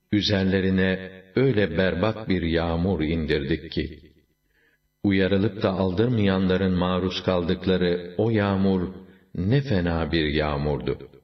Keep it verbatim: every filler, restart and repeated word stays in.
Üzerlerine öyle berbat bir yağmur indirdik ki, uyarılıp da aldırmayanların maruz kaldıkları o yağmur ne fena bir yağmurdu.